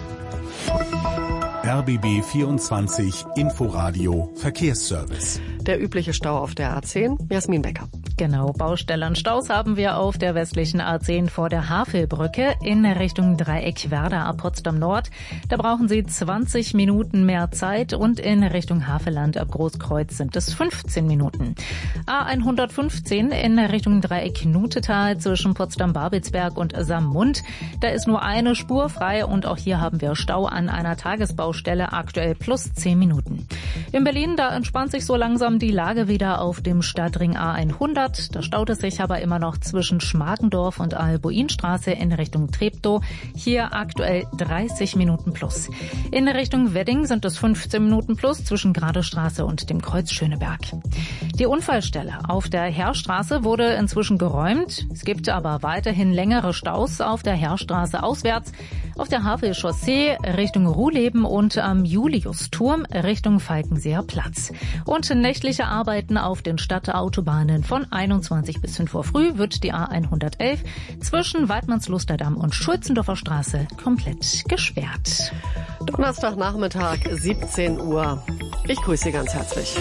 R B B vierundzwanzig Inforadio Verkehrsservice. Der übliche Stau auf der A zehn, Jasmin Becker. Genau, Baustellenstaus haben wir auf der westlichen A zehn vor der Havelbrücke in Richtung Dreieckwerder ab Potsdam Nord. Da brauchen Sie zwanzig Minuten mehr Zeit und in Richtung Havelland ab Großkreuz sind es fünfzehn Minuten. A hundertfünfzehn in Richtung Dreieck Nutetal zwischen Potsdam-Babelsberg und Sammund. Da ist nur eine Spur frei und auch hier haben wir Stau an einer Tagesbaustelle, aktuell plus zehn Minuten. In Berlin, da entspannt sich so langsam die Lage wieder auf dem Stadtring A hundert. Da staut es sich aber immer noch zwischen Schmargendorf und Albuinstraße in Richtung Treptow. Hier aktuell dreißig Minuten plus. In Richtung Wedding sind es fünfzehn Minuten plus zwischen Gradestraße und dem Kreuz Schöneberg. Die Unfallstelle auf der Heerstraße wurde inzwischen geräumt. Es gibt aber weiterhin längere Staus auf der Heerstraße auswärts, auf der Havel-Chaussee Richtung Ruhleben und am Juliusturm Richtung Falkenseer Platz. Und nächtliche Arbeiten auf den Stadtautobahnen von einundzwanzig bis fünf Uhr früh wird die A hundertelf zwischen Weidmannslusterdamm und Schulzendorfer Straße komplett gesperrt. Donnerstagnachmittag, siebzehn Uhr. Ich grüße Sie ganz herzlich.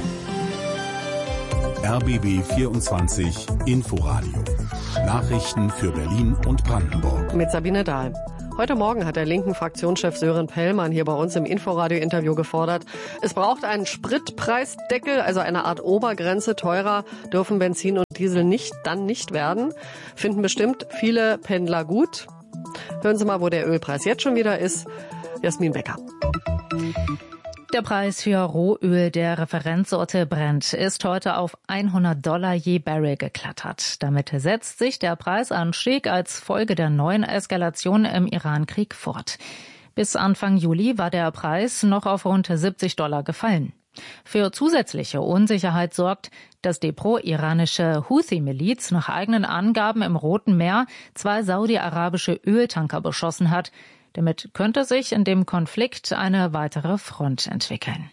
R B B vierundzwanzig Inforadio. Nachrichten für Berlin und Brandenburg. Mit Sabine Dahl. Heute Morgen hat der linken Fraktionschef Sören Pellmann hier bei uns im Inforadio-Interview gefordert, es braucht einen Spritpreisdeckel, also eine Art Obergrenze. Teurer dürfen Benzin und Diesel nicht, dann nicht werden. Finden bestimmt viele Pendler gut. Hören Sie mal, wo der Ölpreis jetzt schon wieder ist. Jasmin Becker. Der Preis für Rohöl der Referenzsorte Brent ist heute auf hundert Dollar je Barrel geklettert. Damit setzt sich der Preisanstieg als Folge der neuen Eskalation im Iran-Krieg fort. Bis Anfang Juli war der Preis noch auf rund siebzig Dollar gefallen. Für zusätzliche Unsicherheit sorgt, dass die pro-iranische Houthi-Miliz nach eigenen Angaben im Roten Meer zwei saudi-arabische Öltanker beschossen hat. Damit könnte sich in dem Konflikt eine weitere Front entwickeln.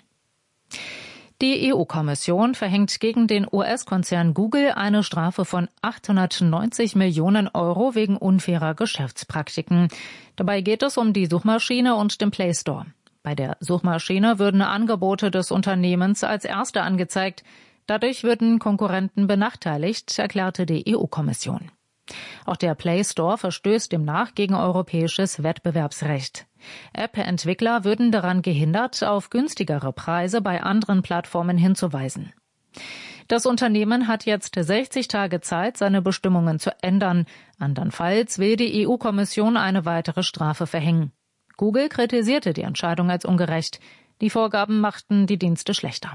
Die E U-Kommission verhängt gegen den U S-Konzern Google eine Strafe von achthundertneunzig Millionen Euro wegen unfairer Geschäftspraktiken. Dabei geht es um die Suchmaschine und den Play Store. Bei der Suchmaschine würden Angebote des Unternehmens als erste angezeigt. Dadurch würden Konkurrenten benachteiligt, erklärte die E U-Kommission. Auch der Play Store verstößt demnach gegen europäisches Wettbewerbsrecht. App-Entwickler würden daran gehindert, auf günstigere Preise bei anderen Plattformen hinzuweisen. Das Unternehmen hat jetzt sechzig Tage Zeit, seine Bestimmungen zu ändern. Andernfalls will die E U-Kommission eine weitere Strafe verhängen. Google kritisierte die Entscheidung als ungerecht. Die Vorgaben machten die Dienste schlechter.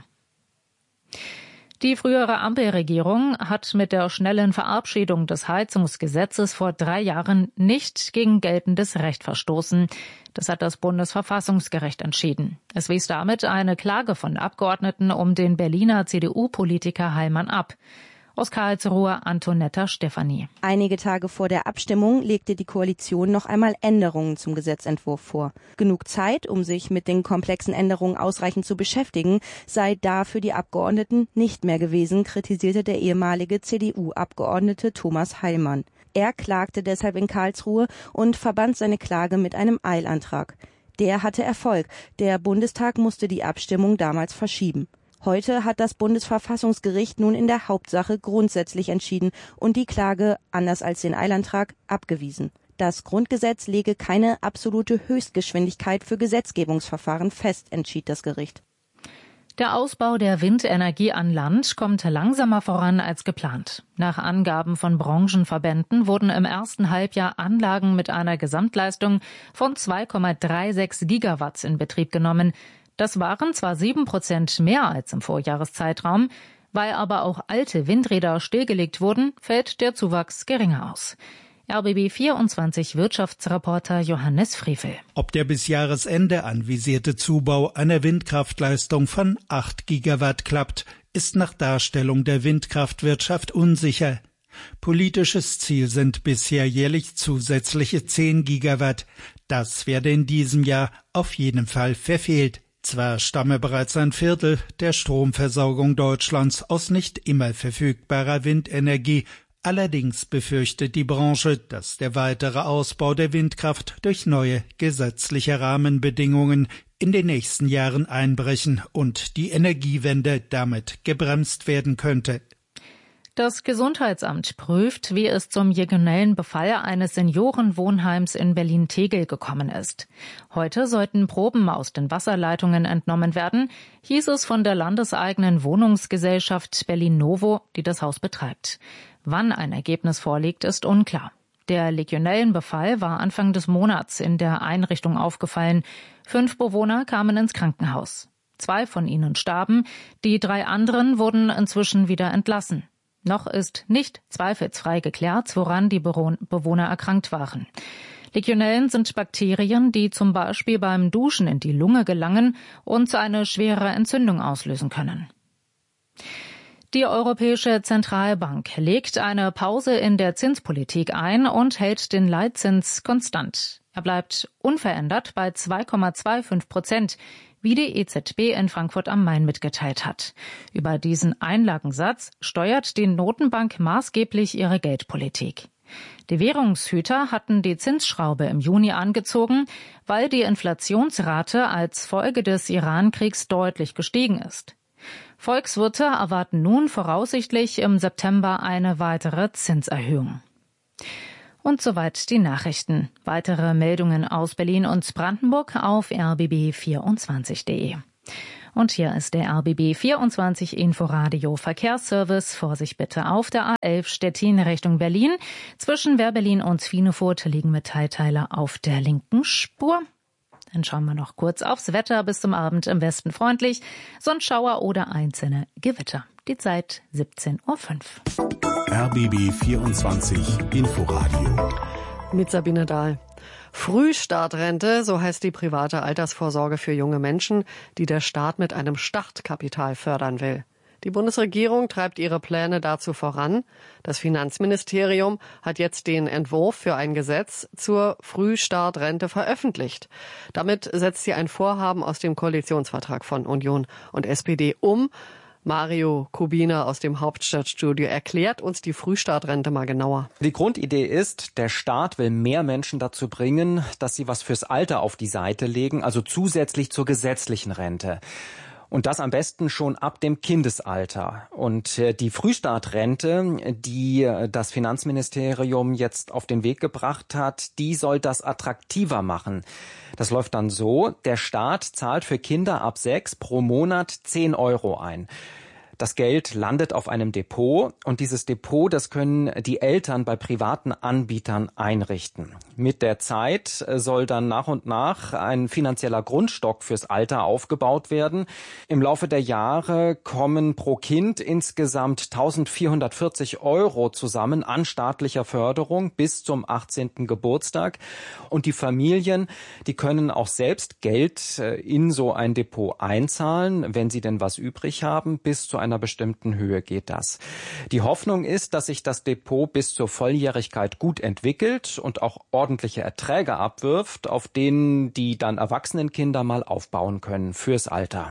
Die frühere Ampelregierung hat mit der schnellen Verabschiedung des Heizungsgesetzes vor drei Jahren nicht gegen geltendes Recht verstoßen. Das hat das Bundesverfassungsgericht entschieden. Es wies damit eine Klage von Abgeordneten um den Berliner C D U-Politiker Heilmann ab. Aus Karlsruhe Antonetta Stefanie. Einige Tage vor der Abstimmung legte die Koalition noch einmal Änderungen zum Gesetzentwurf vor. Genug Zeit, um sich mit den komplexen Änderungen ausreichend zu beschäftigen, sei da für die Abgeordneten nicht mehr gewesen, kritisierte der ehemalige C D U-Abgeordnete Thomas Heilmann. Er klagte deshalb in Karlsruhe und verband seine Klage mit einem Eilantrag. Der hatte Erfolg. Der Bundestag musste die Abstimmung damals verschieben. Heute hat das Bundesverfassungsgericht nun in der Hauptsache grundsätzlich entschieden und die Klage, anders als den Eilantrag, abgewiesen. Das Grundgesetz lege keine absolute Höchstgeschwindigkeit für Gesetzgebungsverfahren fest, entschied das Gericht. Der Ausbau der Windenergie an Land kommt langsamer voran als geplant. Nach Angaben von Branchenverbänden wurden im ersten Halbjahr Anlagen mit einer Gesamtleistung von zwei Komma sechsunddreißig Gigawatts in Betrieb genommen. Das waren zwar sieben Prozent mehr als im Vorjahreszeitraum, weil aber auch alte Windräder stillgelegt wurden, fällt der Zuwachs geringer aus. R B B vierundzwanzig Wirtschaftsreporter Johannes Frevel. Ob der bis Jahresende anvisierte Zubau einer Windkraftleistung von acht Gigawatt klappt, ist nach Darstellung der Windkraftwirtschaft unsicher. Politisches Ziel sind bisher jährlich zusätzliche zehn Gigawatt. Das werde in diesem Jahr auf jeden Fall verfehlt. Zwar stamme bereits ein Viertel der Stromversorgung Deutschlands aus nicht immer verfügbarer Windenergie, allerdings befürchtet die Branche, dass der weitere Ausbau der Windkraft durch neue gesetzliche Rahmenbedingungen in den nächsten Jahren einbrechen und die Energiewende damit gebremst werden könnte. Das Gesundheitsamt prüft, wie es zum legionellen Befall eines Seniorenwohnheims in Berlin-Tegel gekommen ist. Heute sollten Proben aus den Wasserleitungen entnommen werden, hieß es von der landeseigenen Wohnungsgesellschaft Berlin-Novo, die das Haus betreibt. Wann ein Ergebnis vorliegt, ist unklar. Der legionellen Befall war Anfang des Monats in der Einrichtung aufgefallen. Fünf Bewohner kamen ins Krankenhaus. Zwei von ihnen starben, die drei anderen wurden inzwischen wieder entlassen. Noch ist nicht zweifelsfrei geklärt, woran die Bewohner erkrankt waren. Legionellen sind Bakterien, die zum Beispiel beim Duschen in die Lunge gelangen und eine schwere Entzündung auslösen können. Die Europäische Zentralbank legt eine Pause in der Zinspolitik ein und hält den Leitzins konstant. Er bleibt unverändert bei zwei Komma fünfundzwanzig Prozent, wie die E Z B in Frankfurt am Main mitgeteilt hat. Über diesen Einlagensatz steuert die Notenbank maßgeblich ihre Geldpolitik. Die Währungshüter hatten die Zinsschraube im Juni angezogen, weil die Inflationsrate als Folge des Iran-Kriegs deutlich gestiegen ist. Volkswirte erwarten nun voraussichtlich im September eine weitere Zinserhöhung. Und soweit die Nachrichten. Weitere Meldungen aus Berlin und Brandenburg auf r b b vierundzwanzig punkt d e. Und hier ist der R B B vierundzwanzig Inforadio Verkehrsservice. Vorsicht bitte auf der A elf Stettin Richtung Berlin. Zwischen Wehrberlin und Svinefurt liegen Metallteile auf der linken Spur. Dann schauen wir noch kurz aufs Wetter. Bis zum Abend im Westen freundlich. Sonnenschauer oder einzelne Gewitter. Die Zeit siebzehn Uhr fünf. R B B vierundzwanzig Inforadio. Mit Sabine Dahl. Frühstartrente, so heißt die private Altersvorsorge für junge Menschen, die der Staat mit einem Startkapital fördern will. Die Bundesregierung treibt ihre Pläne dazu voran. Das Finanzministerium hat jetzt den Entwurf für ein Gesetz zur Frühstartrente veröffentlicht. Damit setzt sie ein Vorhaben aus dem Koalitionsvertrag von Union und S P D um. Mario Kubina aus dem Hauptstadtstudio erklärt uns die Frühstartrente mal genauer. Die Grundidee ist, der Staat will mehr Menschen dazu bringen, dass sie was fürs Alter auf die Seite legen, also zusätzlich zur gesetzlichen Rente. Und das am besten schon ab dem Kindesalter. Und die Frühstartrente, die das Finanzministerium jetzt auf den Weg gebracht hat, die soll das attraktiver machen. Das läuft dann so, der Staat zahlt für Kinder ab sechs pro Monat zehn Euro ein. Das Geld landet auf einem Depot und dieses Depot, das können die Eltern bei privaten Anbietern einrichten. Mit der Zeit soll dann nach und nach ein finanzieller Grundstock fürs Alter aufgebaut werden. Im Laufe der Jahre kommen pro Kind insgesamt eintausendvierhundertvierzig Euro zusammen an staatlicher Förderung bis zum achtzehnten Geburtstag. Und die Familien, die können auch selbst Geld in so ein Depot einzahlen, wenn sie denn was übrig haben, bis zu einer bestimmten Höhe geht das. Die Hoffnung ist, dass sich das Depot bis zur Volljährigkeit gut entwickelt und auch ordentliche Erträge abwirft, auf denen die dann erwachsenen Kinder mal aufbauen können fürs Alter.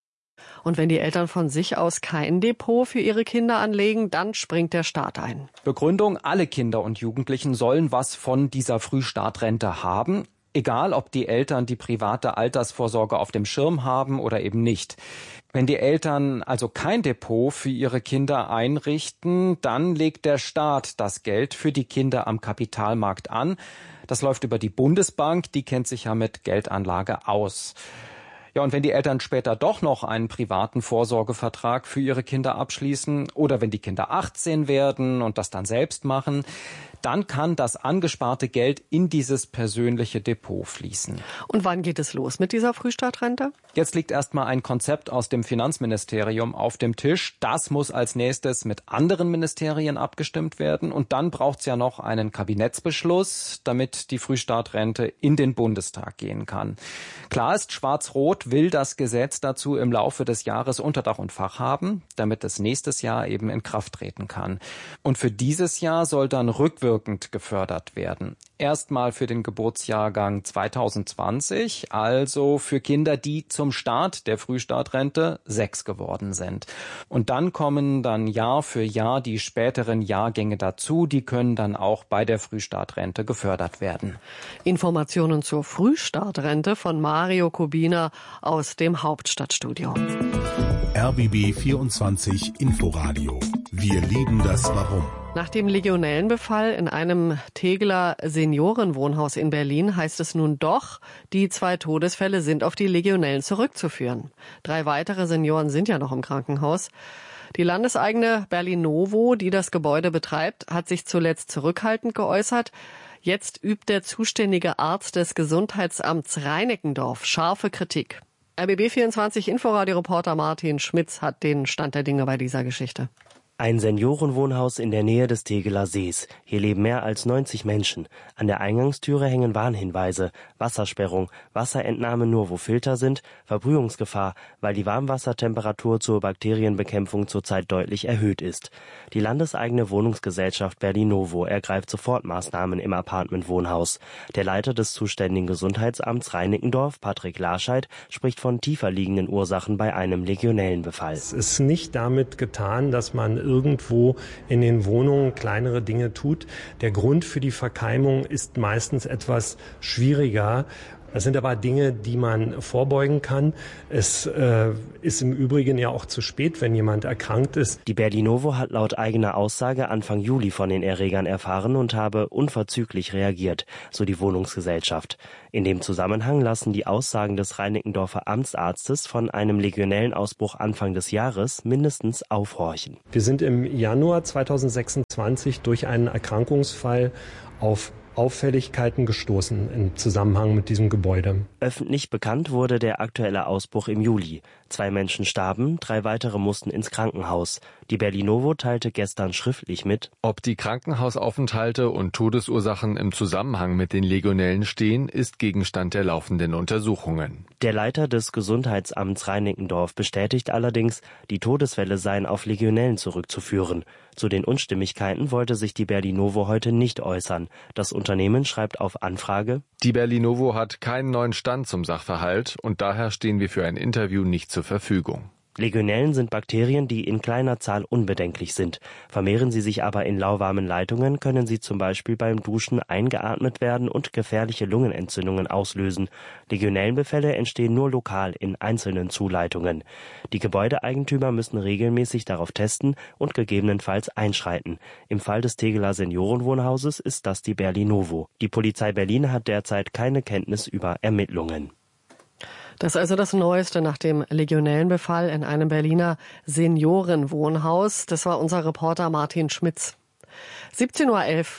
Und wenn die Eltern von sich aus kein Depot für ihre Kinder anlegen, dann springt der Staat ein. Begründung: Alle Kinder und Jugendlichen sollen was von dieser Frühstartrente haben. Egal, ob die Eltern die private Altersvorsorge auf dem Schirm haben oder eben nicht. Wenn die Eltern also kein Depot für ihre Kinder einrichten, dann legt der Staat das Geld für die Kinder am Kapitalmarkt an. Das läuft über die Bundesbank, die kennt sich ja mit Geldanlage aus. Ja, und wenn die Eltern später doch noch einen privaten Vorsorgevertrag für ihre Kinder abschließen oder wenn die Kinder achtzehn werden und das dann selbst machen, dann kann das angesparte Geld in dieses persönliche Depot fließen. Und wann geht es los mit dieser Frühstartrente? Jetzt liegt erstmal ein Konzept aus dem Finanzministerium auf dem Tisch. Das muss als nächstes mit anderen Ministerien abgestimmt werden. Und dann braucht es ja noch einen Kabinettsbeschluss, damit die Frühstartrente in den Bundestag gehen kann. Klar ist, Schwarz-Rot will das Gesetz dazu im Laufe des Jahres unter Dach und Fach haben, damit es nächstes Jahr eben in Kraft treten kann. Und für dieses Jahr soll dann rückwirkend gefördert werden. Erstmal für den Geburtsjahrgang zweitausendzwanzig, also für Kinder, die zum Start der Frühstartrente sechs geworden sind. Und dann kommen dann Jahr für Jahr die späteren Jahrgänge dazu, die können dann auch bei der Frühstartrente gefördert werden. Informationen zur Frühstartrente von Mario Kubina aus dem Hauptstadtstudio. R B B vierundzwanzig Inforadio. Wir lieben das Warum. Nach dem Legionellenbefall in einem Tegeler Seniorenwohnhaus in Berlin heißt es nun doch, die zwei Todesfälle sind auf die Legionellen zurückzuführen. Drei weitere Senioren sind ja noch im Krankenhaus. Die landeseigene Berlinovo, die das Gebäude betreibt, hat sich zuletzt zurückhaltend geäußert. Jetzt übt der zuständige Arzt des Gesundheitsamts Reinickendorf scharfe Kritik. R B B vierundzwanzig Inforadio-Reporter Martin Schmitz hat den Stand der Dinge bei dieser Geschichte. Ein Seniorenwohnhaus in der Nähe des Tegeler Sees. Hier leben mehr als neunzig Menschen. An der Eingangstüre hängen Warnhinweise, Wassersperrung, Wasserentnahme nur wo Filter sind, Verbrühungsgefahr, weil die Warmwassertemperatur zur Bakterienbekämpfung zurzeit deutlich erhöht ist. Die landeseigene Wohnungsgesellschaft Berlinovo ergreift Sofortmaßnahmen im Apartmentwohnhaus. Der Leiter des zuständigen Gesundheitsamts Reinickendorf, Patrick Larscheid, spricht von tiefer liegenden Ursachen bei einem Legionellenbefall. Es ist nicht damit getan, dass man irgendwo in den Wohnungen kleinere Dinge tut. Der Grund für die Verkeimung ist meistens etwas schwieriger. Das sind aber Dinge, die man vorbeugen kann. Es äh, ist im Übrigen ja auch zu spät, wenn jemand erkrankt ist. Die Berlinovo hat laut eigener Aussage Anfang Juli von den Erregern erfahren und habe unverzüglich reagiert, so die Wohnungsgesellschaft. In dem Zusammenhang lassen die Aussagen des Reinickendorfer Amtsarztes von einem Legionellenausbruch Anfang des Jahres mindestens aufhorchen. Wir sind im Januar zweitausendsechsundzwanzig durch einen Erkrankungsfall auf Auffälligkeiten gestoßen im Zusammenhang mit diesem Gebäude. Öffentlich bekannt wurde der aktuelle Ausbruch im Juli. Zwei Menschen starben, drei weitere mussten ins Krankenhaus. Die Berlinovo teilte gestern schriftlich mit, ob die Krankenhausaufenthalte und Todesursachen im Zusammenhang mit den Legionellen stehen, ist Gegenstand der laufenden Untersuchungen. Der Leiter des Gesundheitsamts Reinickendorf bestätigt allerdings, die Todesfälle seien auf Legionellen zurückzuführen. Zu den Unstimmigkeiten wollte sich die Berlinovo heute nicht äußern. Das Unternehmen schreibt auf Anfrage: Die Berlinovo hat keinen neuen Stand zum Sachverhalt und daher stehen wir für ein Interview nicht zur Verfügung. Legionellen sind Bakterien, die in kleiner Zahl unbedenklich sind. Vermehren sie sich aber in lauwarmen Leitungen, können sie zum Beispiel beim Duschen eingeatmet werden und gefährliche Lungenentzündungen auslösen. Legionellenbefälle entstehen nur lokal in einzelnen Zuleitungen. Die Gebäudeeigentümer müssen regelmäßig darauf testen und gegebenenfalls einschreiten. Im Fall des Tegeler Seniorenwohnhauses ist das die Berlinovo. Die Polizei Berlin hat derzeit keine Kenntnis über Ermittlungen. Das ist also das Neueste nach dem Legionellenbefall in einem Berliner Seniorenwohnhaus. Das war unser Reporter Martin Schmitz. siebzehn Uhr elf.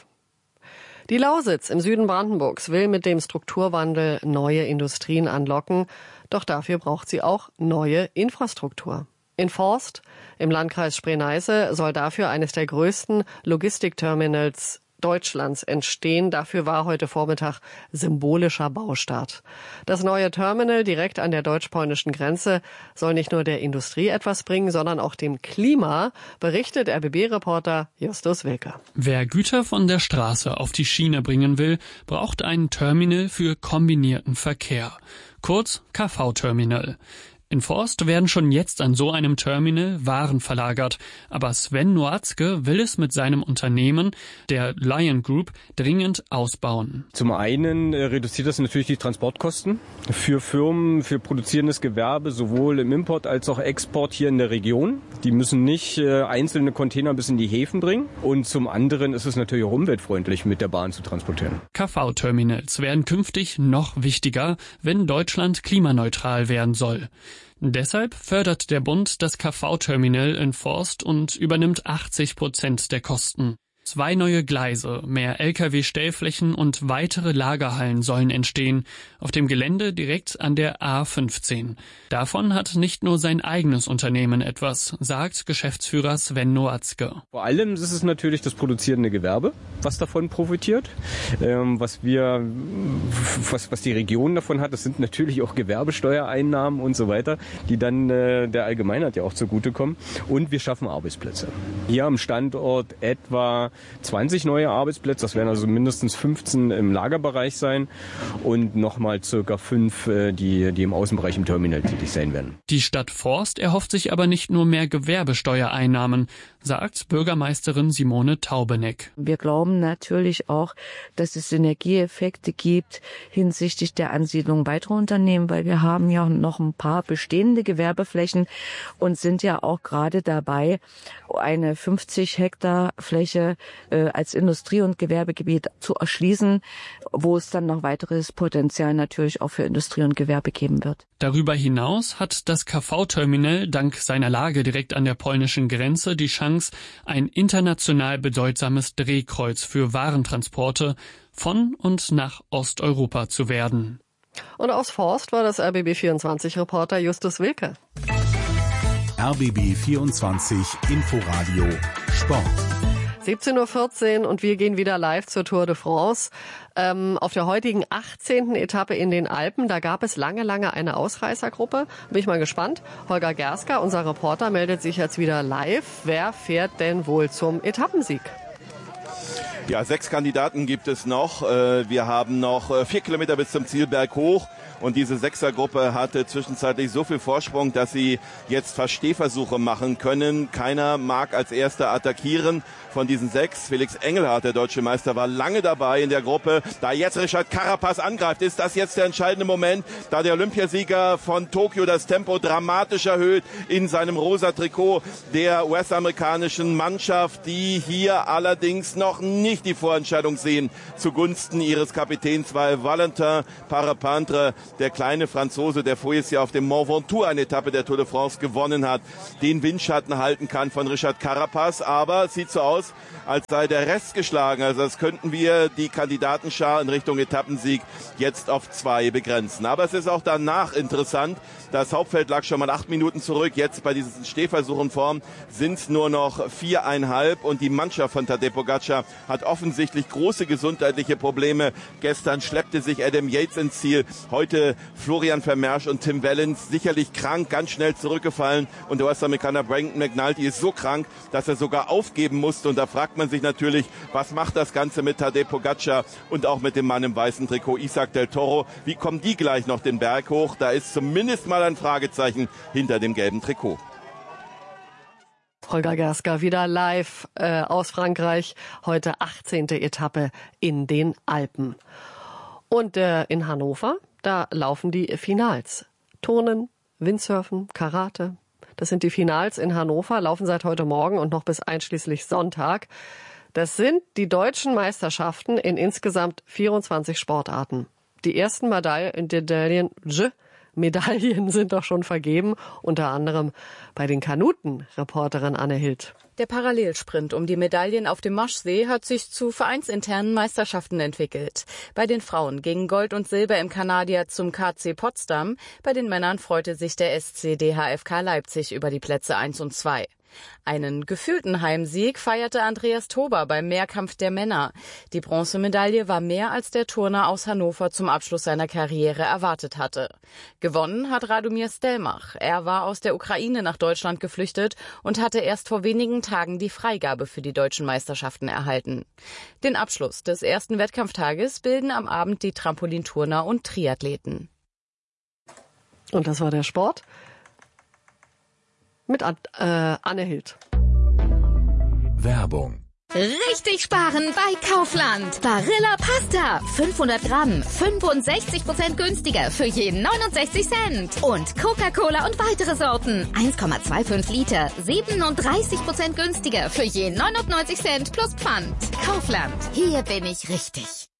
Die Lausitz im Süden Brandenburgs will mit dem Strukturwandel neue Industrien anlocken. Doch dafür braucht sie auch neue Infrastruktur. In Forst im Landkreis Spree-Neiße soll dafür eines der größten Logistikterminals Deutschlands entstehen. Dafür war heute Vormittag symbolischer Baustart. Das neue Terminal direkt an der deutsch-polnischen Grenze soll nicht nur der Industrie etwas bringen, sondern auch dem Klima, berichtet R B B-Reporter Justus Wilke. Wer Güter von der Straße auf die Schiene bringen will, braucht ein Terminal für kombinierten Verkehr. Kurz K V-Terminal. In Forst werden schon jetzt an so einem Terminal Waren verlagert, aber Sven Noatzke will es mit seinem Unternehmen, der Lion Group, dringend ausbauen. Zum einen reduziert das natürlich die Transportkosten für Firmen, für produzierendes Gewerbe, sowohl im Import als auch Export hier in der Region. Die müssen nicht einzelne Container bis in die Häfen bringen. Und zum anderen ist es natürlich auch umweltfreundlich, mit der Bahn zu transportieren. K V-Terminals werden künftig noch wichtiger, wenn Deutschland klimaneutral werden soll. Deshalb fördert der Bund das K V-Terminal in Forst und übernimmt achtzig Prozent der Kosten. Zwei neue Gleise, mehr L K W-Stellflächen und weitere Lagerhallen sollen entstehen, auf dem Gelände direkt an der A fünfzehn. Davon hat nicht nur sein eigenes Unternehmen etwas, sagt Geschäftsführer Sven Noatzke. Vor allem ist es natürlich das produzierende Gewerbe, was davon profitiert. Ähm, was wir, was, was die Region davon hat, das sind natürlich auch Gewerbesteuereinnahmen und so weiter, die dann äh, der Allgemeinheit ja auch zugutekommen. Und wir schaffen Arbeitsplätze. Hier am Standort etwa zwanzig neue Arbeitsplätze, das werden also mindestens fünfzehn im Lagerbereich sein und nochmal circa fünf, die, die im Außenbereich im Terminal tätig sein werden. Die Stadt Forst erhofft sich aber nicht nur mehr Gewerbesteuereinnahmen, sagt Bürgermeisterin Simone Taubeneck. Wir glauben natürlich auch, dass es Synergieeffekte gibt hinsichtlich der Ansiedlung weiterer Unternehmen, weil wir haben ja noch ein paar bestehende Gewerbeflächen und sind ja auch gerade dabei, eine fünfzig Hektar Fläche äh, als Industrie- und Gewerbegebiet zu erschließen, wo es dann noch weiteres Potenzial natürlich auch für Industrie und Gewerbe geben wird. Darüber hinaus hat das K V-Terminal dank seiner Lage direkt an der polnischen Grenze die Chance, ein international bedeutsames Drehkreuz für Warentransporte von und nach Osteuropa zu werden. Und aus Forst war das R B B vierundzwanzig-Reporter Justus Wilke. R B B vierundzwanzig Inforadio Sport. siebzehn Uhr vierzehn und wir gehen wieder live zur Tour de France. Ähm, auf der heutigen achtzehnten Etappe in den Alpen, da gab es lange, lange eine Ausreißergruppe. Bin ich mal gespannt. Holger Gersker, unser Reporter, meldet sich jetzt wieder live. Wer fährt denn wohl zum Etappensieg? Ja, sechs Kandidaten gibt es noch. Wir haben noch vier Kilometer bis zum Ziel berghoch. Und diese Sechsergruppe hatte zwischenzeitlich so viel Vorsprung, dass sie jetzt fast Stehversuche machen können. Keiner mag als Erster attackieren von diesen sechs. Felix Engelhardt, der deutsche Meister, war lange dabei in der Gruppe. Da jetzt Richard Carapaz angreift, ist das jetzt der entscheidende Moment, da der Olympiasieger von Tokio das Tempo dramatisch erhöht in seinem rosa Trikot der U S-amerikanischen Mannschaft, die hier allerdings noch nicht die Vorentscheidung sehen zugunsten ihres Kapitäns, weil Valentin Parapintre, der kleine Franzose, der voriges Jahr auf dem Mont Ventoux eine Etappe der Tour de France gewonnen hat, den Windschatten halten kann von Richard Carapaz. Aber es sieht so aus, als sei der Rest geschlagen. Also das könnten wir die Kandidatenschar in Richtung Etappensieg jetzt auf zwei begrenzen. Aber es ist auch danach interessant. Das Hauptfeld lag schon mal acht Minuten zurück. Jetzt bei diesen Stehversuchen Form sind es nur noch viereinhalb. Und die Mannschaft von Tadej Pogacar hat offensichtlich große gesundheitliche Probleme. Gestern schleppte sich Adam Yates ins Ziel. Heute Florian Vermeersch und Tim Wellens sicherlich krank, ganz schnell zurückgefallen. Und der U S-Amerikaner Brandon McNulty ist so krank, dass er sogar aufgeben musste. Und da fragt man sich natürlich, was macht das Ganze mit Tadej Pogacar und auch mit dem Mann im weißen Trikot, Isaac del Toro. Wie kommen die gleich noch den Berg hoch? Da ist zumindest mal ein Fragezeichen hinter dem gelben Trikot. Holger Gersker wieder live äh, aus Frankreich. Heute achtzehnte Etappe in den Alpen. Und äh, in Hannover, da laufen die Finals. Turnen, Windsurfen, Karate. Das sind die Finals in Hannover, laufen seit heute Morgen und noch bis einschließlich Sonntag. Das sind die deutschen Meisterschaften in insgesamt vierundzwanzig Sportarten. Die ersten Medaillen, Medaillen sind doch schon vergeben, unter anderem bei den Kanuten, Reporterin Anne Hild. Der Parallelsprint um die Medaillen auf dem Maschsee hat sich zu vereinsinternen Meisterschaften entwickelt. Bei den Frauen gingen Gold und Silber im Kanadier zum K C Potsdam. Bei den Männern freute sich der S C D H F K Leipzig über die Plätze eins und zwei. Einen gefühlten Heimsieg feierte Andreas Tober beim Mehrkampf der Männer. Die Bronzemedaille war mehr, als der Turner aus Hannover zum Abschluss seiner Karriere erwartet hatte. Gewonnen hat Radomir Stelmach. Er war aus der Ukraine nach Deutschland geflüchtet und hatte erst vor wenigen Tagen die Freigabe für die deutschen Meisterschaften erhalten. Den Abschluss des ersten Wettkampftages bilden am Abend die Trampolinturner und Triathleten. Und das war der Sport. Mit An äh, Anne Hild. Werbung. Richtig sparen bei Kaufland. Barilla Pasta. fünfhundert Gramm. fünfundsechzig Prozent günstiger für jeden neunundsechzig Cent. Und Coca-Cola und weitere Sorten. eins Komma fünfundzwanzig Liter. siebenunddreißig Prozent günstiger für jeden neunundneunzig Cent plus Pfand. Kaufland. Hier bin ich richtig.